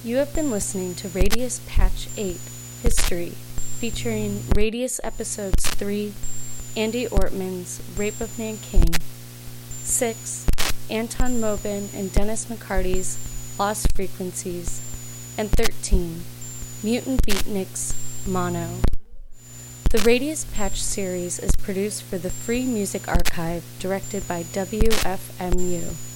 You have been listening to Radius Patch 8, History, featuring Radius Episodes 3, Andy Ortman's Rape of Nanking, 6, Anton Mobin and Dennis McCarty's Lost Frequencies, and 13, Mutant Beatniks' Mono. The Radius Patch series is produced for the Free Music Archive, directed by WFMU.